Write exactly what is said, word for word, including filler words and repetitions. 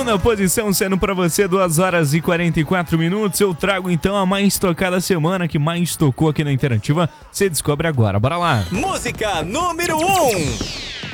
segunda posição, sendo pra você duas horas e quarenta e quatro minutos. Eu trago então a mais tocada semana, que mais tocou aqui na Interativa. Você descobre agora, bora lá. Música número um.